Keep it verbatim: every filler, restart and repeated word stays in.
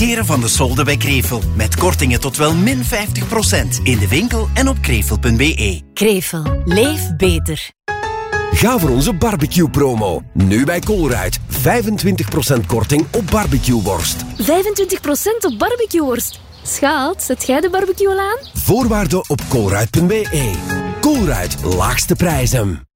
Heren van de Solde bij Krevel. Met kortingen tot wel min vijftig procent. In de winkel en op krevel punt b e. Krevel. Leef beter. Ga voor onze barbecue-promo. Nu bij Colruyt. vijfentwintig procent korting op barbecueworst. vijfentwintig procent op barbecueworst. Schaat, zet jij de barbecue al aan? Voorwaarden op colruyt punt b e. Colruyt, laagste prijzen.